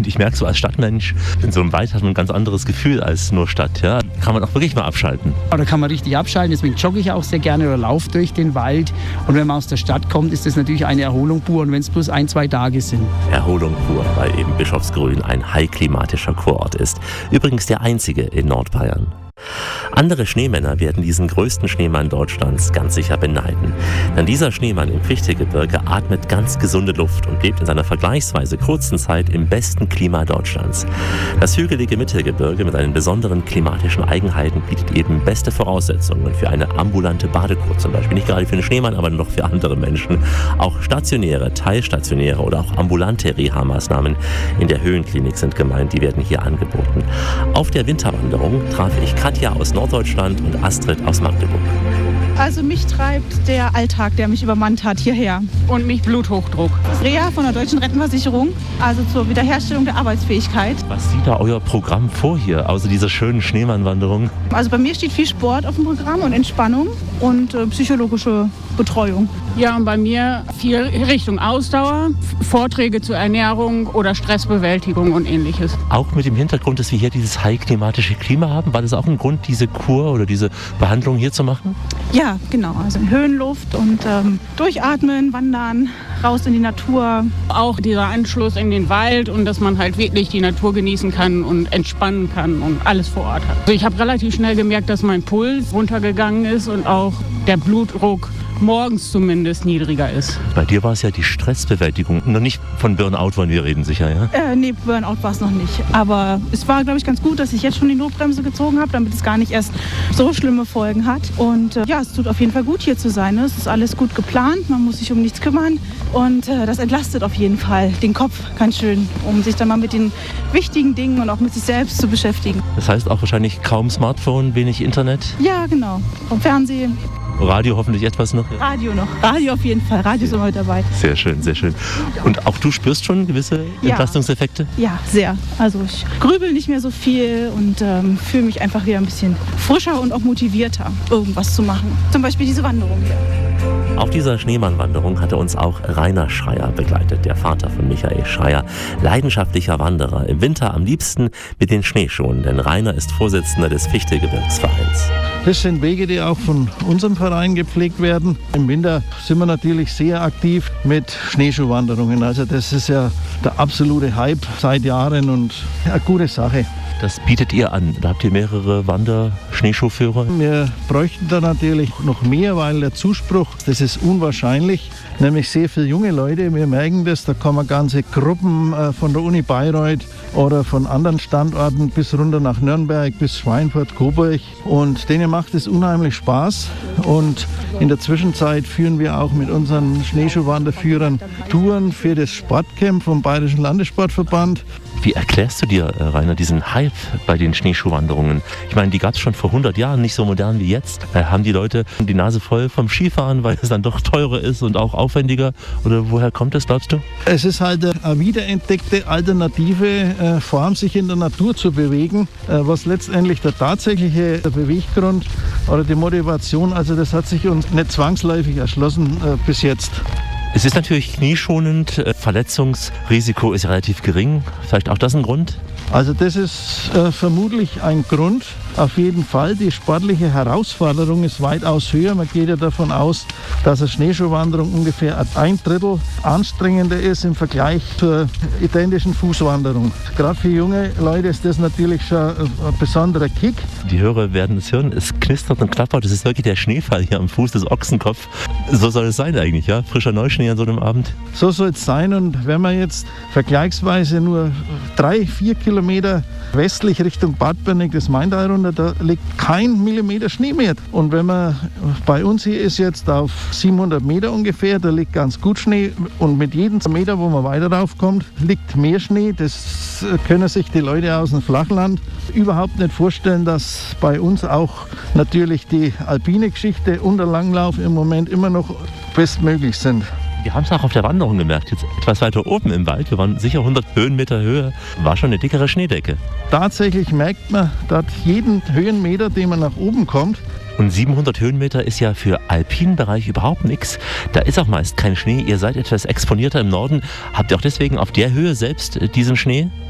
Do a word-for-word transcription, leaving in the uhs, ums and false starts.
Und ich merke so als Stadtmensch, in so einem Wald hat man ein ganz anderes Gefühl als nur Stadt. Ja? Kann man auch wirklich mal abschalten. Da kann man richtig abschalten, deswegen jogge ich auch sehr gerne oder laufe durch den Wald. Und wenn man aus der Stadt kommt, ist das natürlich eine Erholung pur. Und wenn es bloß ein, zwei Tage sind. Erholung pur, weil eben Bischofsgrün ein high-klimatischer Kurort ist. Übrigens der einzige in Nordbayern. Andere Schneemänner werden diesen größten Schneemann Deutschlands ganz sicher beneiden. Denn dieser Schneemann im Fichtelgebirge atmet ganz gesunde Luft und lebt in seiner vergleichsweise kurzen Zeit im besten Klima Deutschlands. Das hügelige Mittelgebirge mit seinen besonderen klimatischen Eigenheiten bietet eben beste Voraussetzungen für eine ambulante Badekur zum Beispiel. Nicht gerade für den Schneemann, aber noch für andere Menschen. Auch stationäre, teilstationäre oder auch ambulante Reha-Maßnahmen in der Höhenklinik sind gemeint. Die werden hier angeboten. Auf der Winterwanderung traf ich Katja aus Norddeutschland und Astrid aus Magdeburg. Also mich treibt der Alltag, der mich übermannt hat, hierher. Und mich Bluthochdruck. Reha von der Deutschen Rentenversicherung, also zur Wiederherstellung der Arbeitsfähigkeit. Was sieht da euer Programm vor hier, außer dieser schönen Schneemannwanderung? Also bei mir steht viel Sport auf dem Programm und Entspannung und äh, psychologische Betreuung. Ja, und bei mir viel Richtung Ausdauer, Vorträge zur Ernährung oder Stressbewältigung und Ähnliches. Auch mit dem Hintergrund, dass wir hier dieses high-klimatische Klima haben, war das auch ein Grund, diese Kur oder diese Behandlung hier zu machen? Ja, genau. Also in Höhenluft und ähm, durchatmen, wandern, raus in die Natur. Auch dieser Anschluss in den Wald und dass man halt wirklich die Natur genießen kann und entspannen kann und alles vor Ort hat. Also ich habe relativ schnell gemerkt, dass mein Puls runtergegangen ist und auch der Blutdruck morgens zumindest niedriger ist. Bei dir war es ja die Stressbewältigung. Noch nicht von Burnout wollen wir reden, sicher, ja? Äh, nee, Burnout war es noch nicht. Aber es war, glaube ich, ganz gut, dass ich jetzt schon die Notbremse gezogen habe, damit es gar nicht erst so schlimme Folgen hat. Und äh, ja, es tut auf jeden Fall gut, hier zu sein. Ne? Es ist alles gut geplant, man muss sich um nichts kümmern. Und äh, das entlastet auf jeden Fall den Kopf ganz schön, um sich dann mal mit den wichtigen Dingen und auch mit sich selbst zu beschäftigen. Das heißt auch wahrscheinlich kaum Smartphone, wenig Internet? Ja, genau. Und Fernsehen. Radio hoffentlich etwas noch? Radio noch. Radio auf jeden Fall. Radio ist immer mit dabei. Sehr schön, sehr schön. Und auch du spürst schon gewisse Ja. Entlastungseffekte? Ja, sehr. Also ich grübel nicht mehr so viel und ähm, fühle mich einfach wieder ein bisschen frischer und auch motivierter, irgendwas zu machen. Zum Beispiel diese Wanderung hier. Auf dieser Schneemannwanderung hatte uns auch Rainer Schreier begleitet, der Vater von Michael Schreier, leidenschaftlicher Wanderer, im Winter am liebsten mit den Schneeschuhen, denn Rainer ist Vorsitzender des Fichtelgebirgsvereins. Das sind Wege, die auch von unserem Verein gepflegt werden. Im Winter sind wir natürlich sehr aktiv mit Schneeschuhwanderungen. Also das ist ja der absolute Hype seit Jahren und eine gute Sache. Das bietet ihr an. Da habt ihr mehrere Wanderschneeschuhführer. Wir bräuchten da natürlich noch mehr, weil der Zuspruch, das ist unwahrscheinlich. Nämlich sehr viele junge Leute, wir merken das, da kommen ganze Gruppen äh, von der Uni Bayreuth oder von anderen Standorten bis runter nach Nürnberg, bis Schweinfurt, Coburg. Und denen macht es unheimlich Spaß. Und in der Zwischenzeit führen wir auch mit unseren Schneeschuhwanderführern Touren für das Sportcamp vom Bayerischen Landessportverband. Wie erklärst du dir, Rainer, diesen Hype bei den Schneeschuhwanderungen? Ich meine, die gab es schon vor hundert Jahren, nicht so modern wie jetzt. Äh, haben die Leute die Nase voll vom Skifahren, weil es dann doch teurer ist und auch aufwendiger? Oder woher kommt das, glaubst du? Es ist halt eine wiederentdeckte alternative äh, Form, sich in der Natur zu bewegen, äh, was letztendlich der tatsächliche der Beweggrund oder die Motivation, also das hat sich uns nicht zwangsläufig erschlossen äh, bis jetzt. Es ist natürlich knieschonend, Verletzungsrisiko ist relativ gering. Vielleicht auch das ein Grund? Also das ist äh, vermutlich ein Grund. Auf jeden Fall, die sportliche Herausforderung ist weitaus höher. Man geht ja davon aus, dass eine Schneeschuhwanderung ungefähr ein Drittel anstrengender ist im Vergleich zur identischen Fußwanderung. Gerade für junge Leute ist das natürlich schon ein besonderer Kick. Die Hörer werden es hören, es knistert und klappert. Das ist wirklich der Schneefall hier am Fuß des Ochsenkopf. So soll es sein eigentlich, ja? Frischer Neuschnee an so einem Abend. So soll es sein. Und wenn man jetzt vergleichsweise nur drei, vier Kilometer westlich Richtung Bad Berneck, das Maintal runter, da liegt kein Millimeter Schnee mehr. Und wenn man bei uns hier ist jetzt auf siebenhundert Meter ungefähr, da liegt ganz gut Schnee. Und mit jedem Meter, wo man weiter raufkommt, liegt mehr Schnee. Das können sich die Leute aus dem Flachland überhaupt nicht vorstellen, dass bei uns auch natürlich die alpine Geschichte und der Langlauf im Moment immer noch bestmöglich sind. Wir haben es auch auf der Wanderung gemerkt, jetzt etwas weiter oben im Wald, wir waren sicher hundert Höhenmeter Höhe, war schon eine dickere Schneedecke. Tatsächlich merkt man, dass jeden Höhenmeter, den man nach oben kommt. Und siebenhundert Höhenmeter ist ja für alpinen Bereich überhaupt nichts. Da ist auch meist kein Schnee. Ihr seid etwas exponierter im Norden. Habt ihr auch deswegen auf der Höhe selbst diesen Schnee?